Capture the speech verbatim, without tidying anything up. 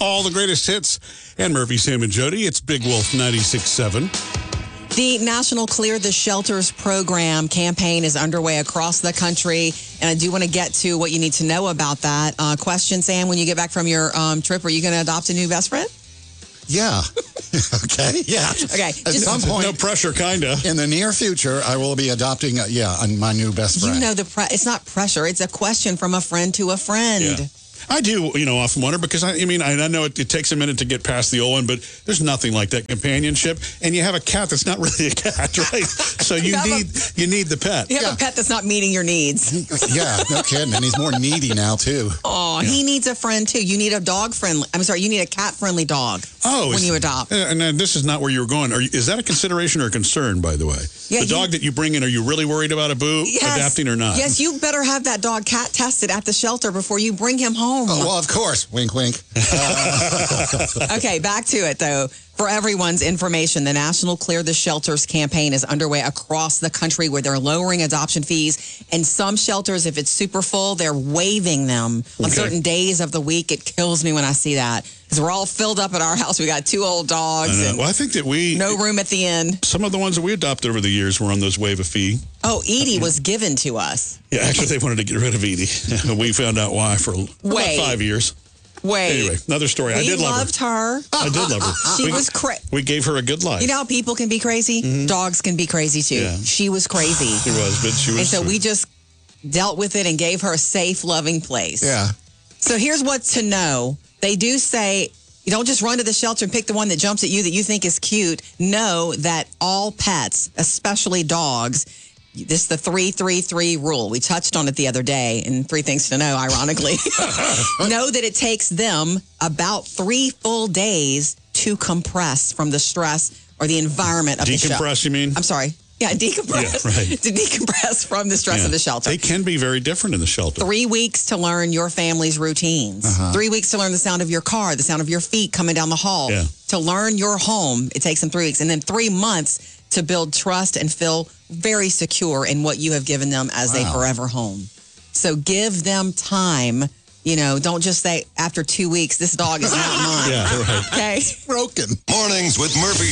all the greatest hits. And Murphy, Sam, and Jody. It's Big Wolf ninety-six point seven. The National Clear the Shelters program campaign is underway across the country, and I do want to get to what you need to know about that. Uh, question, Sam, when you get back from your um, trip, are you going to adopt a new best friend? Yeah. Okay. Yeah. Okay. At Just, some point, No pressure, kind of. in the near future, I will be adopting, a, yeah, my new best friend. you know, the pre- it's not pressure. It's a question from a friend to a friend. Yeah. I do, you know, often wonder because, I, I mean, I, I know it, it takes a minute to get past the old one, but there's nothing like that companionship. And you have a cat that's not really a cat, right? So you, You need have you need the pet. You have Yeah. a pet that's not meeting your needs. Yeah, no kidding. And he's more needy now, too. Oh, he needs a friend, too. You need a dog friendly. I'm sorry, you need a cat friendly dog Oh, when is- you adopt. Uh, And then this is not where you were going. Are you, is that a consideration or a concern, by the way? Yeah, the you- dog that you bring in, are you really worried about a boo Yes. adapting or not? Yes, you better have that dog cat tested at the shelter before you bring him home. Oh, well, of course. Wink, wink. Okay, back to it, though. For everyone's information, the National Clear the Shelters campaign is underway across the country where they're lowering adoption fees. And some shelters, if it's super full, they're waiving them on Okay. certain days of the week. It kills me when I see that because we're all filled up at our house. We got two old I dogs know. and Well, I think that we, no room at the end. some of the ones that we adopted over the years were on those waive a fee. Oh, Edie was given to us. Yeah, actually, they wanted to get rid of Edie. we found out why for about Wait. five years. Wait. Anyway, another story. I we did love loved her. her. I did love her. She we, was crazy. we gave her a good life. You know how people can be crazy? Dogs can be crazy too. Yeah. She was crazy. She was, but she was. And so sweet. we just dealt with it and gave her a safe, loving place. Yeah. So here's what to know. They do say you don't just run to the shelter and pick the one that jumps at you that you think is cute. Know that all pets, especially dogs, this is the three three three rule. We touched on it the other day in Three Things to Know, ironically. Know that it takes them about three full days to compress from the stress or the environment of the shelter. Decompress, you mean? I'm sorry. Yeah, decompress. Yeah, right. To decompress from the stress Yeah. of the shelter. They can be very different in the shelter. Three weeks to learn your family's routines. Three weeks to learn the sound of your car, the sound of your feet coming down the hall. Yeah. To learn your home, it takes them three weeks. And then three months to build trust and feel very secure in what you have given them as a Wow. forever home. So give them time. You know, don't just say after two weeks, this dog is not mine. Yeah, right. Okay? Broken. Mornings with Murphy,